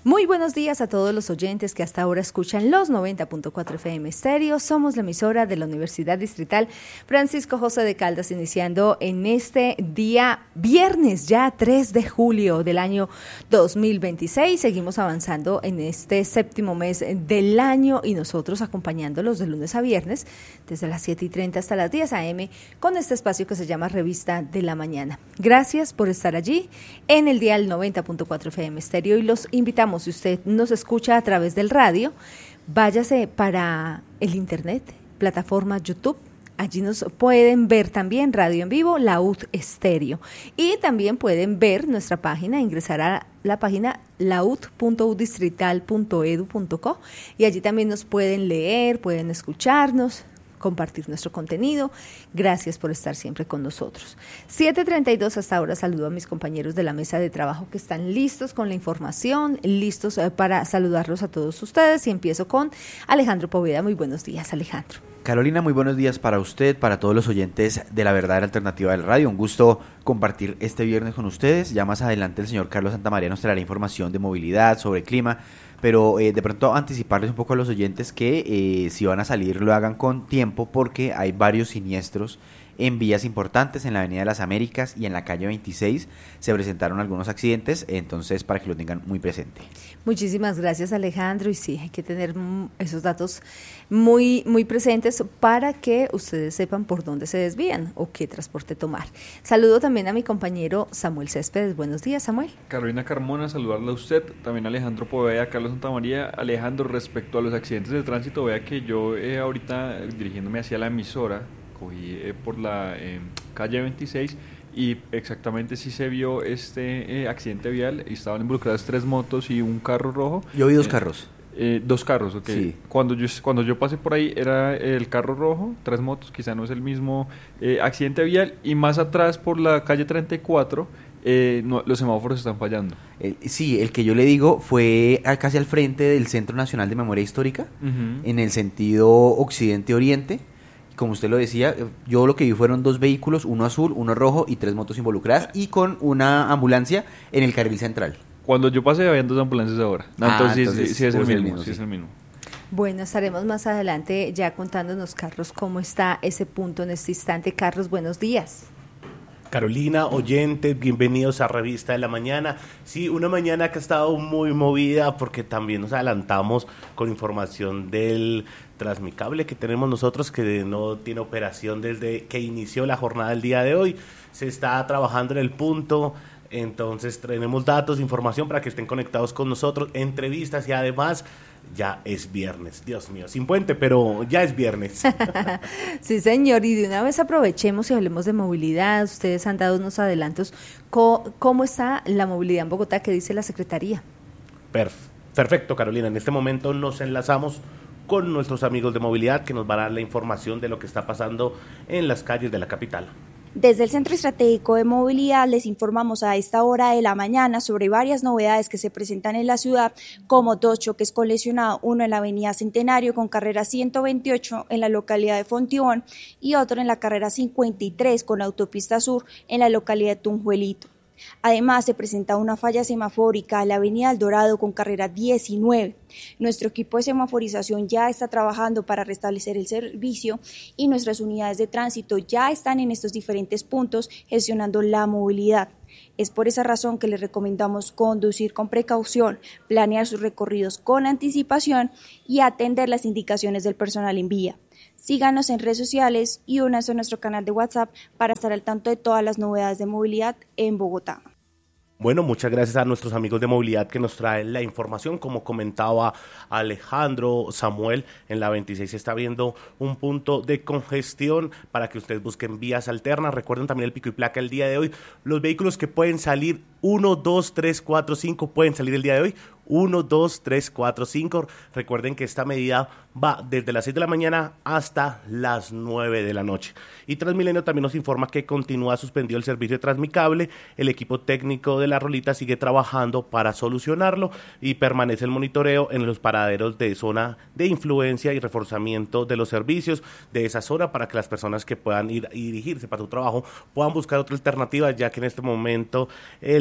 Muy buenos días a todos los oyentes que hasta ahora escuchan los 90.4 FM Estéreo. Somos la emisora de la Universidad Distrital Francisco José de Caldas, iniciando en este día viernes, ya 3 de julio del año 2026. Seguimos avanzando en este séptimo mes del año y nosotros acompañándolos de lunes a viernes, desde las 7:30 hasta las 10 a.m., con este espacio que se llama Revista de la Mañana. Gracias por estar allí en el dial 90.4 FM Estéreo y los invitamos. Si usted nos escucha a través del radio, váyase para el internet, plataforma YouTube. Allí nos pueden ver también radio en vivo, Laud Estéreo. Y también pueden ver nuestra página, ingresar a la página laud.udistrital.edu.co y allí también nos pueden leer, pueden escucharnos, compartir nuestro contenido. Gracias por estar siempre con nosotros. 7:32 hasta ahora. Saludo a mis compañeros de la mesa de trabajo que están listos con la información, listos para saludarlos a todos ustedes, y empiezo con Alejandro Poveda. Muy buenos días, Alejandro. Carolina, muy buenos días para usted, para todos los oyentes de La Verdadera Alternativa del Radio. Un gusto compartir este viernes con ustedes. Ya más adelante el señor Carlos Santamaría nos traerá información de movilidad, sobre clima, pero de pronto anticiparles un poco a los oyentes que si van a salir lo hagan con tiempo, porque hay varios siniestros en vías importantes, en la Avenida de las Américas y en la calle 26 se presentaron algunos accidentes, entonces para que lo tengan muy presente. Muchísimas gracias, Alejandro, y sí, hay que tener esos datos muy presentes para que ustedes sepan por dónde se desvían o qué transporte tomar. Saludo también a mi compañero Samuel Céspedes. Buenos días, Samuel. Carolina Carmona, saludarla a usted, también a Alejandro Poveda, Carlos Santamaría. Alejandro, respecto a los accidentes de tránsito, vea que yo ahorita dirigiéndome hacia la emisora, cogí por la calle 26 y exactamente sí se vio este accidente vial y estaban involucradas 3 motos y un carro rojo. Yo vi 2 carros. 2 carros, ok. Sí. Cuando yo pasé por ahí era el carro rojo, 3 motos, quizá no es el mismo accidente vial, y más atrás por la calle 34 los semáforos están fallando. Sí, el que yo le digo fue casi al frente del Centro Nacional de Memoria Histórica, en el sentido occidente-oriente. Como usted lo decía, yo lo que vi fueron 2 vehículos, uno azul, uno rojo y 3 motos involucradas, y con una ambulancia en el carril central. Cuando yo pasé habían 2 ambulancias ahora. Entonces sí es el mismo, sí es el mismo. Bueno, estaremos más adelante ya contándonos, Carlos, cómo está ese punto en este instante. Carlos, buenos días. Carolina, oyentes, bienvenidos a Revista de la Mañana. Sí, una mañana que ha estado muy movida porque también nos adelantamos con información del Transmicable que tenemos nosotros, que no tiene operación desde que inició la jornada del día de hoy. Se está trabajando en el punto, entonces tenemos datos, información para que estén conectados con nosotros, entrevistas, y además ya es viernes, Dios mío, sin puente, pero ya es viernes. Sí, señor, y de una vez aprovechemos y hablemos de movilidad. Ustedes han dado unos adelantos. ¿Cómo está la movilidad en Bogotá? ¿Qué dice la Secretaría? Perfecto, Carolina. En este momento nos enlazamos con nuestros amigos de movilidad que nos van a dar la información de lo que está pasando en las calles de la capital. Desde el Centro Estratégico de Movilidad les informamos a esta hora de la mañana sobre varias novedades que se presentan en la ciudad, como 2 choques con lesionado, uno en la avenida Centenario con carrera 128 en la localidad de Fontibón y otro en la carrera 53 con la autopista sur en la localidad de Tunjuelito. Además, se presenta una falla semafórica en la avenida El Dorado con carrera 19. Nuestro equipo de semaforización ya está trabajando para restablecer el servicio y nuestras unidades de tránsito ya están en estos diferentes puntos gestionando la movilidad. Es por esa razón que les recomendamos conducir con precaución, planear sus recorridos con anticipación y atender las indicaciones del personal en vía. Síganos en redes sociales y únanse a nuestro canal de WhatsApp para estar al tanto de todas las novedades de movilidad en Bogotá. Bueno, muchas gracias a nuestros amigos de movilidad que nos traen la información. Como comentaba Alejandro, Samuel, en la 26 se está viendo un punto de congestión para que ustedes busquen vías alternas. Recuerden también el pico y placa el día de hoy. Los vehículos que pueden salir 1, 2, 3, 4, 5 pueden salir el día de hoy. 1, 2, 3, 4, 5. Recuerden que esta medida va desde las 6 de la mañana hasta las 9 de la noche. Y Transmilenio también nos informa que continúa suspendido el servicio de Transmicable. El equipo técnico de La Rolita sigue trabajando para solucionarlo y permanece el monitoreo en los paraderos de zona de influencia y reforzamiento de los servicios de esa zona para que las personas que puedan ir y dirigirse para su trabajo puedan buscar otra alternativa, ya que en este momento el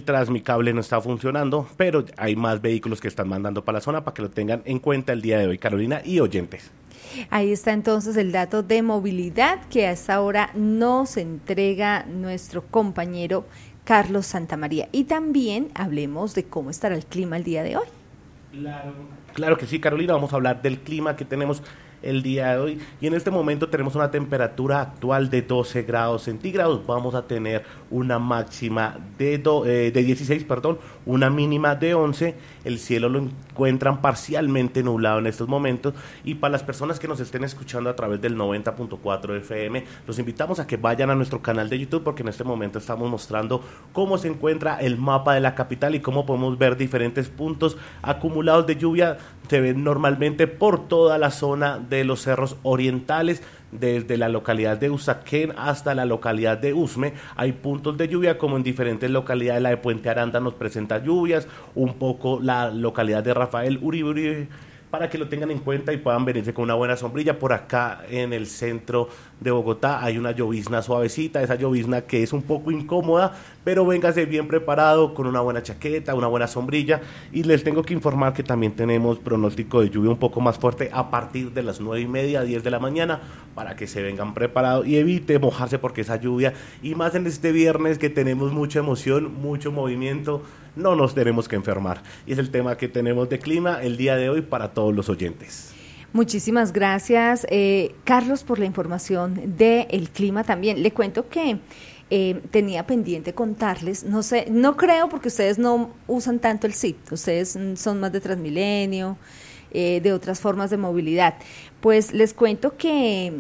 el Transmicable no está funcionando, pero hay más vehículos que están mandando para la zona para que lo tengan en cuenta el día de hoy, Carolina y oyentes. Ahí está entonces el dato de movilidad que a esta hora nos entrega nuestro compañero Carlos Santamaría. Y también hablemos de cómo estará el clima el día de hoy. Claro que sí, Carolina, vamos a hablar del clima que tenemos el día de hoy, y en este momento tenemos una temperatura actual de 12 grados centígrados, vamos a tener una máxima de 16, una mínima de 11, el cielo lo encuentran parcialmente nublado en estos momentos, y para las personas que nos estén escuchando a través del 90.4 FM, los invitamos a que vayan a nuestro canal de YouTube, porque en este momento estamos mostrando cómo se encuentra el mapa de la capital y cómo podemos ver diferentes puntos acumulados de lluvia. Se ven normalmente por toda la zona de los cerros orientales, desde la localidad de Usaquén hasta la localidad de Usme. Hay puntos de lluvia, como en diferentes localidades. La de Puente Aranda nos presenta lluvias, un poco la localidad de Rafael Uribe, para que lo tengan en cuenta y puedan venirse con una buena sombrilla. Por acá en el centro de Bogotá hay una llovizna suavecita, esa llovizna que es un poco incómoda, pero véngase bien preparado con una buena chaqueta, una buena sombrilla. Y les tengo que informar que también tenemos pronóstico de lluvia un poco más fuerte a partir de las 9:30, 10 de la mañana, para que se vengan preparados y evite mojarse, porque esa lluvia, y más en este viernes que tenemos mucha emoción, mucho movimiento, no nos tenemos que enfermar. Y es el tema que tenemos de clima el día de hoy para todos los oyentes. Muchísimas gracias, Carlos, por la información del clima también. Le cuento que tenía pendiente contarles, no sé, no creo, porque ustedes no usan tanto el SIT, ustedes son más de Transmilenio, de otras formas de movilidad. Pues les cuento que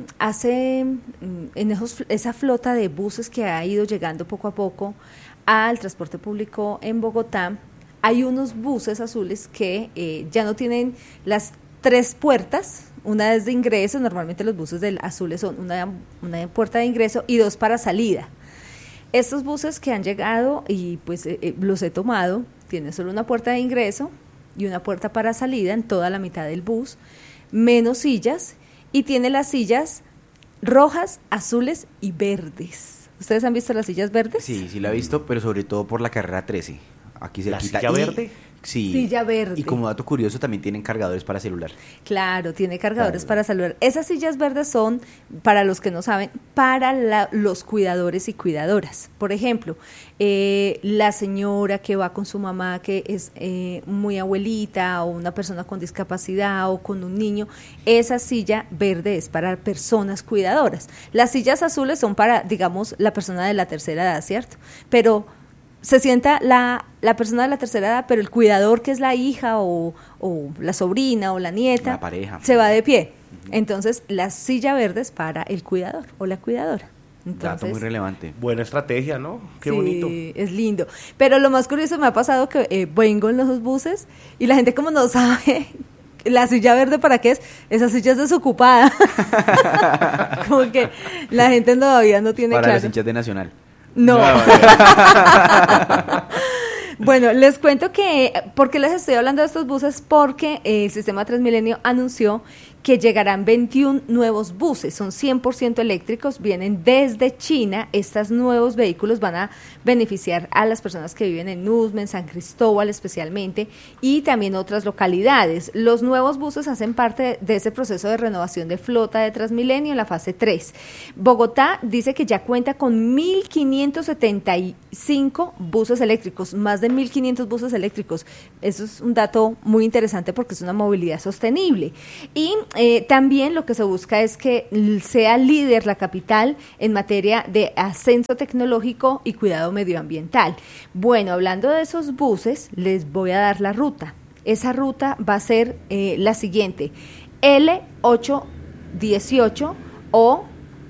esa flota de buses que ha ido llegando poco a poco al transporte público en Bogotá, hay unos buses azules que ya no tienen las 3 puertas, una es de ingreso, normalmente los buses azules son una puerta de ingreso y 2 para salida. Estos buses que han llegado, y pues los he tomado, tienen solo una puerta de ingreso y una puerta para salida en toda la mitad del bus, menos sillas, y tiene las sillas rojas, azules y verdes. ¿Ustedes han visto las sillas verdes? Sí, sí la he visto, pero sobre todo por la carrera 13. Aquí se ¿La quita. silla verde? Sí. Silla verde. Y como dato curioso, también tienen cargadores para celular. Claro, tiene cargadores para celular. Esas sillas verdes son, para los que no saben, para los cuidadores y cuidadoras. Por ejemplo, la señora que va con su mamá, que es muy abuelita, o una persona con discapacidad, o con un niño, esa silla verde es para personas cuidadoras. Las sillas azules son para, digamos, la persona de la tercera edad, ¿cierto? Pero se sienta la persona de la tercera edad, pero el cuidador, que es la hija o la sobrina o la nieta, la pareja, se va de pie. Entonces, la silla verde es para el cuidador o la cuidadora. Entonces, dato muy relevante. Buena estrategia, ¿no? Qué sí, bonito. Es lindo. Pero lo más curioso, me ha pasado que vengo en los buses y la gente, como no sabe la silla verde para qué es, esa silla es desocupada. Como que la gente todavía no tiene para claro. Los hinchas de Nacional. No. Bueno, les cuento que, ¿por qué les estoy hablando de estos buses? Porque el sistema Transmilenio anunció que llegarán 21 nuevos buses, son 100% eléctricos, vienen desde China. Estos nuevos vehículos van a beneficiar a las personas que viven en Usme, en San Cristóbal especialmente, y también otras localidades. Los nuevos buses hacen parte de ese proceso de renovación de flota de Transmilenio en la fase 3. Bogotá dice que ya cuenta con 1.575 buses eléctricos, más de 1.500 buses eléctricos. Eso es un dato muy interesante porque es una movilidad sostenible. Y también lo que se busca es que sea líder la capital en materia de ascenso tecnológico y cuidado medioambiental. Bueno, hablando de esos buses, les voy a dar la ruta. Esa ruta va a ser la siguiente: L818 o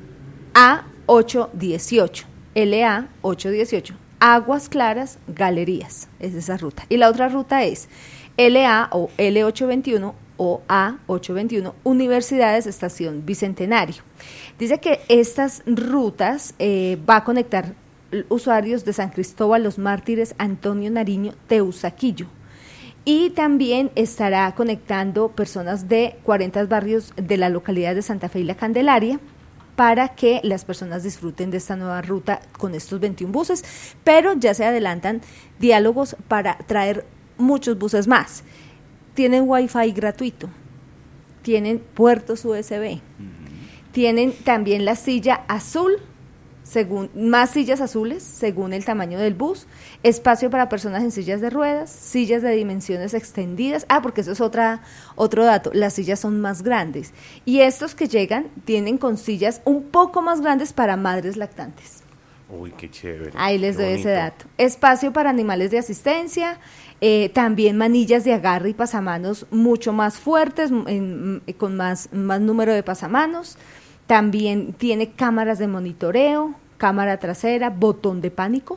A818. LA818. Aguas Claras, Galerías. Es esa ruta. Y la otra ruta es LA o L821 o A821, Universidades, Estación Bicentenario. Dice que estas rutas va a conectar usuarios de San Cristóbal, Los Mártires, Antonio Nariño, Teusaquillo. Y también estará conectando personas de 40 barrios de la localidad de Santa Fe y La Candelaria, para que las personas disfruten de esta nueva ruta con estos 21 buses, pero ya se adelantan diálogos para traer muchos buses más. Tienen Wi-Fi gratuito, tienen puertos USB, tienen también la silla azul, más sillas azules según el tamaño del bus, espacio para personas en sillas de ruedas, sillas de dimensiones extendidas, porque eso es otro dato, las sillas son más grandes, y estos que llegan tienen con sillas un poco más grandes para madres lactantes. Uy, qué chévere. Ahí les doy ese dato. Espacio para animales de asistencia, también manillas de agarre y pasamanos mucho más fuertes, con más número de pasamanos. También tiene cámaras de monitoreo, cámara trasera, botón de pánico,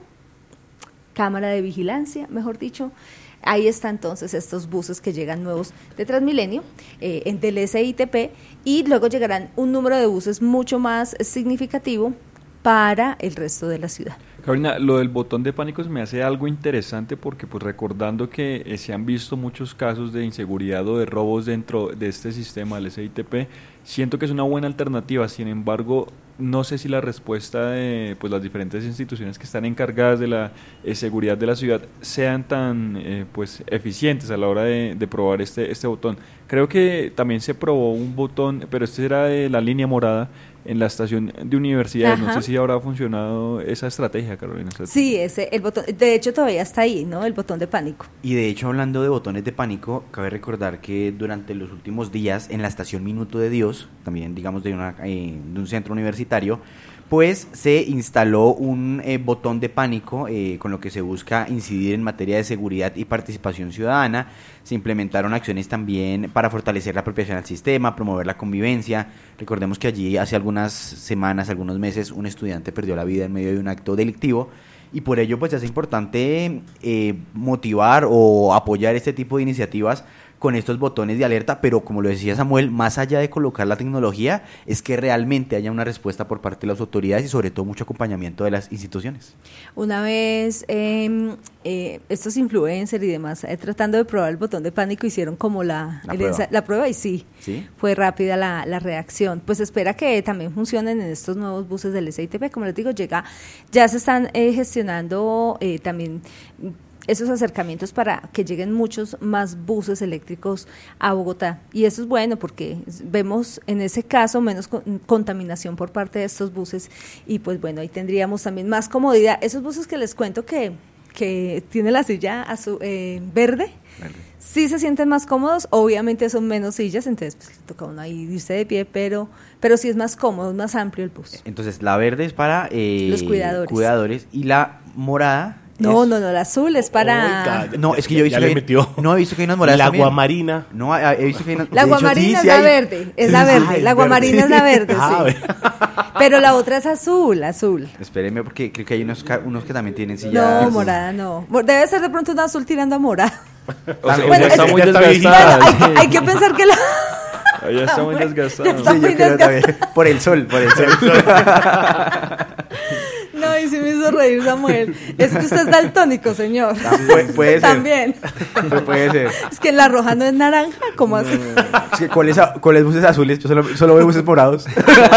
cámara de vigilancia, mejor dicho. Ahí están entonces estos buses que llegan nuevos de Transmilenio, del SITP, y luego llegarán un número de buses mucho más significativo para el resto de la ciudad. Carolina, lo del botón de pánico me hace algo interesante porque pues recordando que se han visto muchos casos de inseguridad o de robos dentro de este sistema del SITP, siento que es una buena alternativa. Sin embargo, no sé si la respuesta de pues las diferentes instituciones que están encargadas de la seguridad de la ciudad sean tan pues eficientes a la hora de probar este botón. Creo que también se probó un botón, pero este era de la línea morada en la estación de universidades. No sé si habrá funcionado esa estrategia, Carolina. Sí, el botón, de hecho todavía está ahí, ¿no? El botón de pánico. Y de hecho, hablando de botones de pánico, cabe recordar que durante los últimos días en la estación Minuto de Dios, también digamos de un centro universitario, pues se instaló un botón de pánico con lo que se busca incidir en materia de seguridad y participación ciudadana. Se implementaron acciones también para fortalecer la apropiación al sistema, promover la convivencia. Recordemos que allí hace algunas semanas, algunos meses, un estudiante perdió la vida en medio de un acto delictivo, y por ello pues es importante motivar o apoyar este tipo de iniciativas con estos botones de alerta, pero como lo decía Samuel, más allá de colocar la tecnología, es que realmente haya una respuesta por parte de las autoridades y sobre todo mucho acompañamiento de las instituciones. Una vez estos influencers y demás, tratando de probar el botón de pánico, hicieron como la prueba y sí, fue rápida la reacción. Pues espera que también funcionen en estos nuevos buses del SITP. Como les digo, ya se están gestionando también esos acercamientos para que lleguen muchos más buses eléctricos a Bogotá, y eso es bueno porque vemos en ese caso menos contaminación por parte de estos buses, y pues bueno, ahí tendríamos también más comodidad. Esos buses que les cuento que tiene la silla verde, sí se sienten más cómodos, obviamente son menos sillas, entonces pues toca uno ahí irse de pie, pero sí es más cómodo, es más amplio el bus. Entonces la verde es para los cuidadores, y la morada. No, la azul es para... No, es que yo he visto que hay unas moradas la también. Aguamarina. No, he visto que hay unas... La aguamarina es la verde, la aguamarina es la verde, sí. Pero la otra es azul. Espéreme, porque creo que hay unos que también tienen sillas... No, morada no. Debe ser de pronto un azul tirando a morada. O sea, ya está muy desgastada. Bueno, hay que pensar que ya está muy desgastada. Sí, yo creo también. Por el sol. No, y sí me hizo reír Samuel. Es que usted es daltónico, señor. Puede ser. También. Puede ser. Es que la roja no es naranja, ¿cómo así? Es que con las buses azules, yo solo veo buses morados.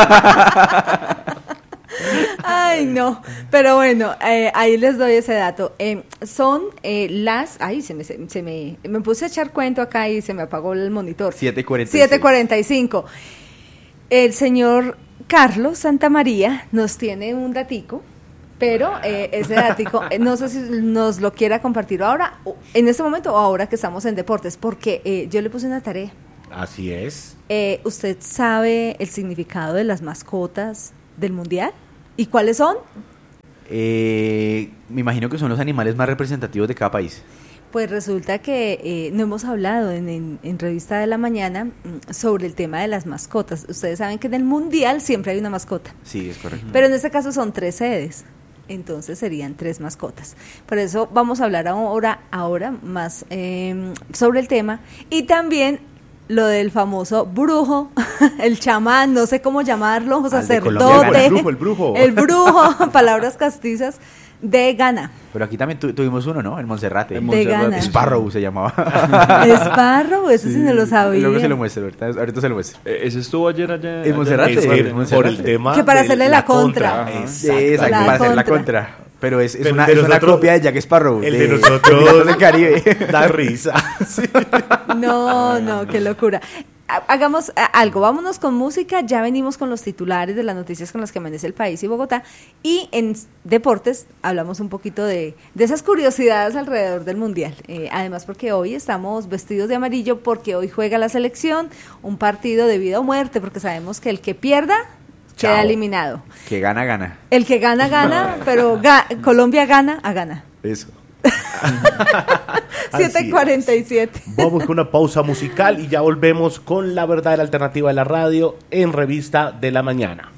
Ay, no. Pero bueno, ahí les doy ese dato. Son Ay, me puse a echar cuento acá y se me apagó el monitor. 7:45. El señor Carlos Santamaría nos tiene un datico, pero ese datico no sé si nos lo quiera compartir ahora, en este momento, o ahora que estamos en deportes, porque yo le puse una tarea. Así es. ¿Usted sabe el significado de las mascotas del Mundial? ¿Y cuáles son? Me imagino que son los animales más representativos de cada país. Pues resulta que no hemos hablado en Revista de la Mañana sobre el tema de las mascotas. Ustedes saben que en el Mundial siempre hay una mascota. Sí, es correcto. Pero en este caso son 3 sedes, entonces serían 3 mascotas. Por eso vamos a hablar ahora más sobre el tema, y también lo del famoso brujo, el chamán, no sé cómo llamarlo, sacerdote. El brujo. El brujo, palabras castizas de Ghana. Pero aquí también tuvimos uno, ¿no? En Monserrate. De Ghana. Sparrow se llamaba. Sparrow, eso sí no lo sabía. Luego se lo muestro, ahorita se lo muestro. Ese estuvo ayer allá en Monserrate. Por el tema que para hacerle la contra. Exacto, para hacer la contra. Pero es una copia de Jack Sparrow. El de nosotros del Caribe. Da risa. Sí. No, qué locura. Hagamos algo, vámonos con música, ya venimos con los titulares de las noticias con las que amanece el país y Bogotá, y en deportes hablamos un poquito de esas curiosidades alrededor del Mundial, además porque hoy estamos vestidos de amarillo, porque hoy juega la selección, un partido de vida o muerte, porque sabemos que el que pierda queda eliminado. Que gana, gana. El que gana, pero Colombia gana. Eso. 7:47. Vamos con una pausa musical y ya volvemos con la verdadera alternativa de la radio en Revista de la Mañana.